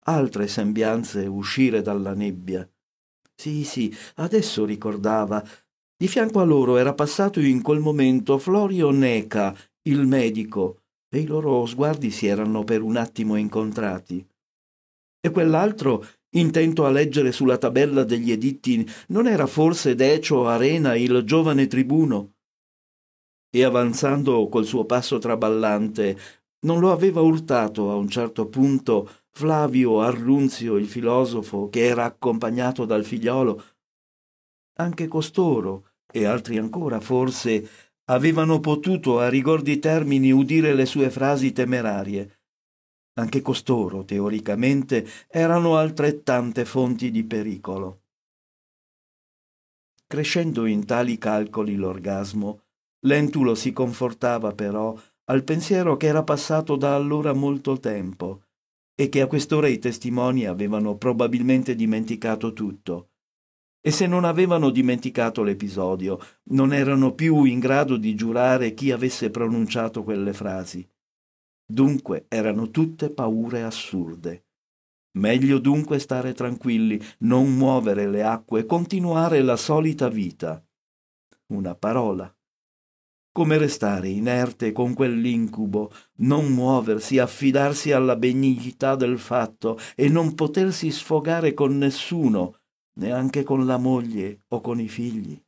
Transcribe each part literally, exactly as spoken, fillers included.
altre sembianze uscire dalla nebbia. Sì, sì, adesso ricordava. Di fianco a loro era passato in quel momento Florio Neca, il medico, e i loro sguardi si erano per un attimo incontrati. E quell'altro, intento a leggere sulla tabella degli editti, non era forse Decio Arena, il giovane tribuno? E avanzando col suo passo traballante, non lo aveva urtato a un certo punto Flavio Arrunzio, il filosofo, che era accompagnato dal figliolo? Anche costoro, e altri ancora forse, avevano potuto a rigor di termini udire le sue frasi temerarie. Anche costoro, teoricamente, erano altrettante fonti di pericolo. Crescendo in tali calcoli l'orgasmo, Lentulo si confortava però al pensiero che era passato da allora molto tempo e che a quest'ora i testimoni avevano probabilmente dimenticato tutto. E se non avevano dimenticato l'episodio, non erano più in grado di giurare chi avesse pronunciato quelle frasi. Dunque erano tutte paure assurde. Meglio dunque stare tranquilli, non muovere le acque, continuare la solita vita. Una parola. Come restare inerte con quell'incubo, non muoversi, affidarsi alla benignità del fatto e non potersi sfogare con nessuno, neanche con la moglie o con i figli.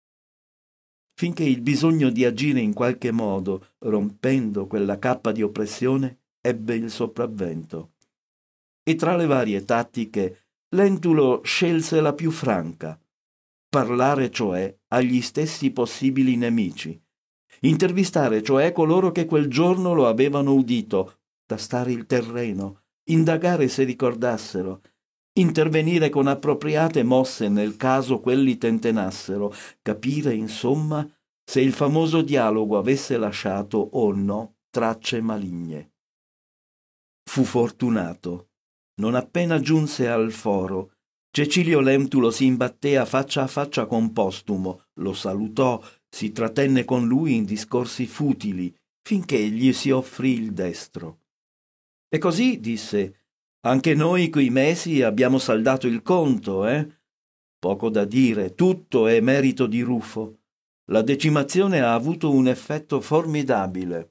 Finché il bisogno di agire in qualche modo, rompendo quella cappa di oppressione, ebbe il sopravvento. E tra le varie tattiche, Lentulo scelse la più franca, parlare cioè agli stessi possibili nemici, intervistare cioè coloro che quel giorno lo avevano udito, tastare il terreno, indagare se ricordassero, intervenire con appropriate mosse nel caso quelli tentenassero, capire insomma se il famoso dialogo avesse lasciato o no tracce maligne. Fu fortunato. Non appena giunse al foro, Cecilio Lentulo si imbatté a faccia a faccia con Postumo, lo salutò, si trattenne con lui in discorsi futili, finché gli si offrì il destro. E così, disse, anche noi quei mesi abbiamo saldato il conto, eh? Poco da dire, tutto è merito di Rufo. La decimazione ha avuto un effetto formidabile.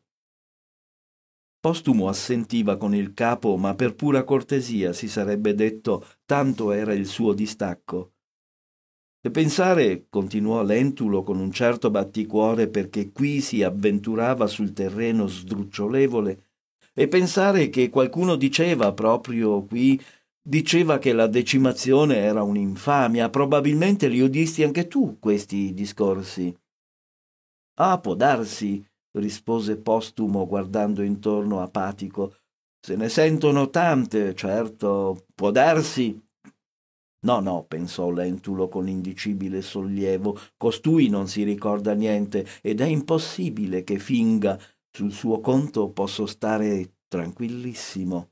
Postumo assentiva con il capo, ma per pura cortesia si sarebbe detto, tanto era il suo distacco. E pensare, continuò Lentulo con un certo batticuore perché qui si avventurava sul terreno sdrucciolevole, e pensare che qualcuno diceva proprio qui, diceva che la decimazione era un'infamia, probabilmente li udisti anche tu questi discorsi. Ah, può darsi, rispose Postumo guardando intorno apatico. Se ne sentono tante, certo, può darsi. No, no, pensò Lentulo con indicibile sollievo, costui non si ricorda niente ed è impossibile che finga. Sul suo conto posso stare tranquillissimo.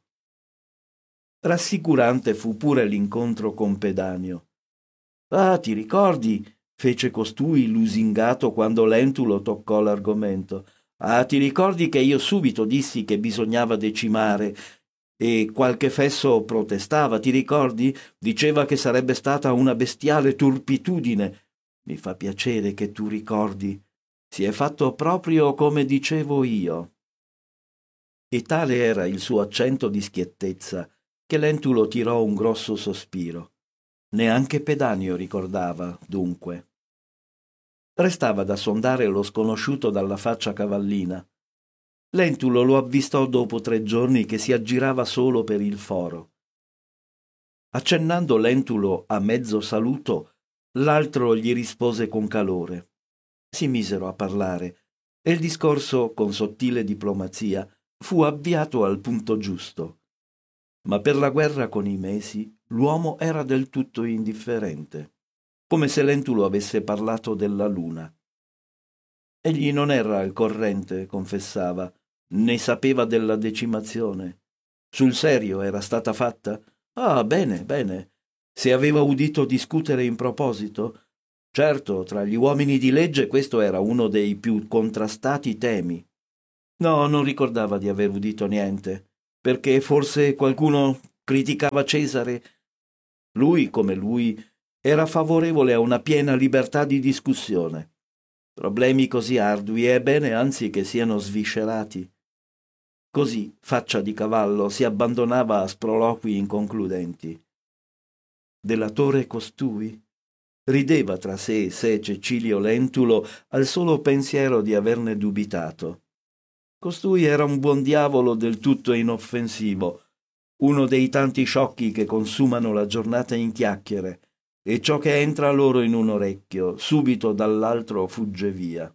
Rassicurante fu pure l'incontro con Pedanio. Ah, ti ricordi? Fece costui lusingato quando Lentulo toccò l'argomento. Ah, ti ricordi che io subito dissi che bisognava decimare e qualche fesso protestava, ti ricordi? Diceva che sarebbe stata una bestiale turpitudine. Mi fa piacere che tu ricordi. Si è fatto proprio come dicevo io. E tale era il suo accento di schiettezza che Lentulo tirò un grosso sospiro. Neanche Pedanio ricordava, dunque. Restava da sondare lo sconosciuto dalla faccia cavallina. Lentulo lo avvistò dopo tre giorni che si aggirava solo per il foro. Accennando Lentulo a mezzo saluto, l'altro gli rispose con calore. Si misero a parlare e il discorso, con sottile diplomazia, fu avviato al punto giusto. Ma per la guerra con i Mesi l'uomo era del tutto indifferente, come se Lentulo avesse parlato della luna. Egli non era al corrente, confessava, né sapeva della decimazione. Sul serio era stata fatta? Ah, bene, bene. Se aveva udito discutere in proposito? Certo, tra gli uomini di legge questo era uno dei più contrastati temi. No, non ricordava di aver udito niente, perché forse qualcuno criticava Cesare. Lui, come lui, era favorevole a una piena libertà di discussione. Problemi così ardui è bene anzi che siano sviscerati. Così, faccia di cavallo, si abbandonava a sproloqui inconcludenti. Delatore costui? Rideva tra sé e sé Cecilio Lentulo al solo pensiero di averne dubitato. Costui era un buon diavolo del tutto inoffensivo, uno dei tanti sciocchi che consumano la giornata in chiacchiere, e ciò che entra loro in un orecchio, subito dall'altro fugge via.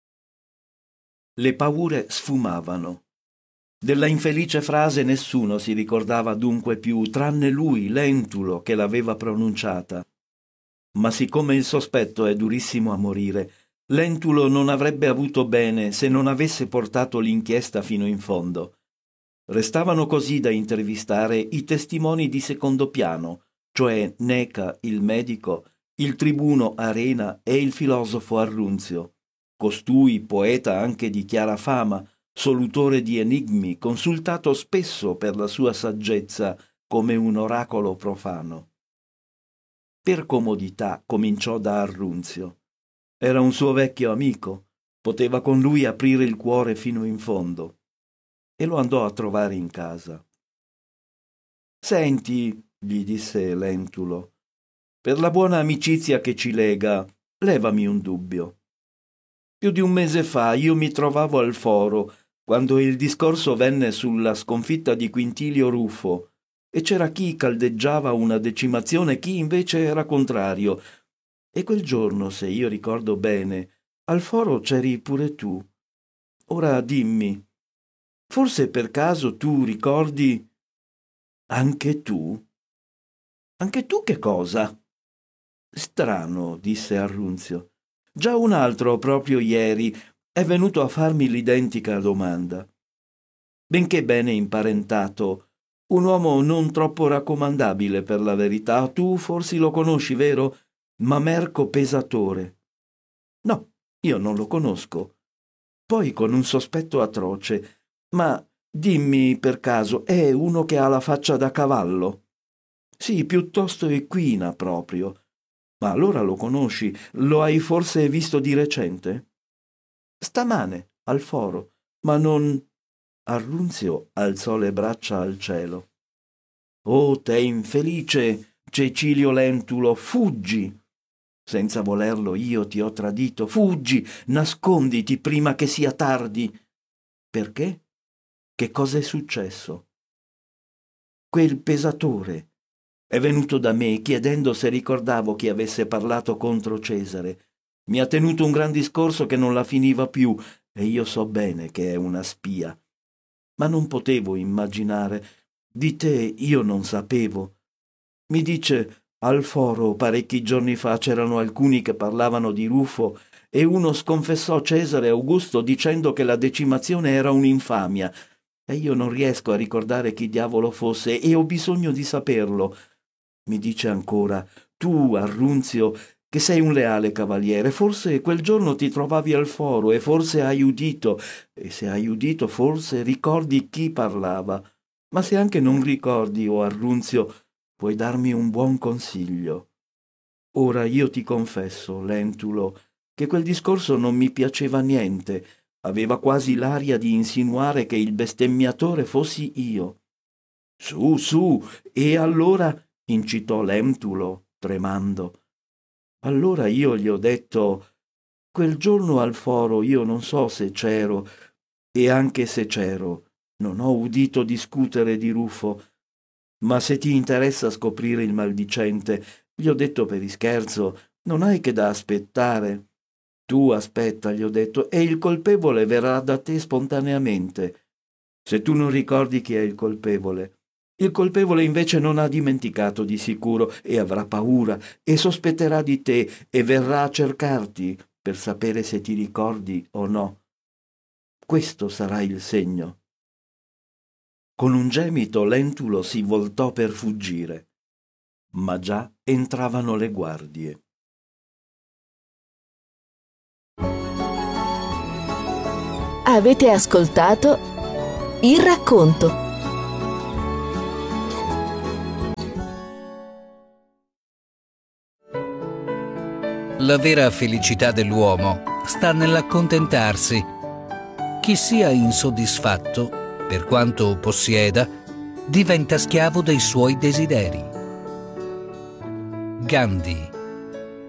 Le paure sfumavano. Della infelice frase nessuno si ricordava dunque più, tranne lui, Lentulo, che l'aveva pronunciata. Ma siccome il sospetto è durissimo a morire, Lentulo non avrebbe avuto bene se non avesse portato l'inchiesta fino in fondo. Restavano così da intervistare i testimoni di secondo piano, cioè Neca, il medico, il tribuno Arena e il filosofo Arrunzio. Costui, poeta anche di chiara fama, solutore di enigmi, consultato spesso per la sua saggezza come un oracolo profano. Per comodità cominciò da Arrunzio. Era un suo vecchio amico, poteva con lui aprire il cuore fino in fondo, e lo andò a trovare in casa. «Senti», gli disse Lentulo, «per la buona amicizia che ci lega, levami un dubbio. Più di un mese fa io mi trovavo al foro, quando il discorso venne sulla sconfitta di Quintilio Rufo, e c'era chi caldeggiava una decimazione, chi invece era contrario. E quel giorno, se io ricordo bene, al foro c'eri pure tu. Ora dimmi, forse per caso tu ricordi anche tu? Anche tu che cosa?» «Strano», disse Arrunzio. «Già un altro, proprio ieri, è venuto a farmi l'identica domanda. Benché bene imparentato, un uomo non troppo raccomandabile per la verità. Tu forse lo conosci, vero? Mamerco Pesatore». «No, io non lo conosco». Poi con un sospetto atroce: «Ma dimmi, per caso, è uno che ha la faccia da cavallo?» «Sì, piuttosto equina proprio». «Ma allora lo conosci? Lo hai forse visto di recente?» «Stamane, al foro, ma non...» Arrunzio alzò le braccia al cielo. «Oh, te infelice, Cecilio Lentulo, fuggi! Senza volerlo io ti ho tradito. Fuggi, nasconditi prima che sia tardi». «Perché? Che cosa è successo?» «Quel pesatore è venuto da me chiedendo se ricordavo chi avesse parlato contro Cesare. Mi ha tenuto un gran discorso che non la finiva più, e io so bene che è una spia. Ma non potevo immaginare. Di te io non sapevo. Mi dice, al foro parecchi giorni fa c'erano alcuni che parlavano di Rufo, e uno sconfessò Cesare Augusto dicendo che la decimazione era un'infamia. E io non riesco a ricordare chi diavolo fosse, e ho bisogno di saperlo. Mi dice ancora, tu, Arrunzio, che sei un leale cavaliere, forse quel giorno ti trovavi al foro e forse hai udito, e se hai udito forse ricordi chi parlava. Ma se anche non ricordi, o Arrunzio, puoi darmi un buon consiglio. Ora io ti confesso, Lentulo, che quel discorso non mi piaceva niente, aveva quasi l'aria di insinuare che il bestemmiatore fossi io. Su, su, e allora, incitò Lentulo, tremando. Allora io gli ho detto, quel giorno al foro io non so se c'ero, e anche se c'ero, non ho udito discutere di Rufo, ma se ti interessa scoprire il maldicente, gli ho detto per ischerzo, non hai che da aspettare. Tu aspetta, gli ho detto, e il colpevole verrà da te spontaneamente. Se tu non ricordi chi è il colpevole, il colpevole invece non ha dimenticato di sicuro e avrà paura e sospetterà di te e verrà a cercarti per sapere se ti ricordi o no. Questo sarà il segno. Con un gemito Lentulo si voltò per fuggire, ma già entravano le guardie. Avete ascoltato Il Racconto. La vera felicità dell'uomo sta nell'accontentarsi. Chi sia insoddisfatto, per quanto possieda, diventa schiavo dei suoi desideri. Gandhi.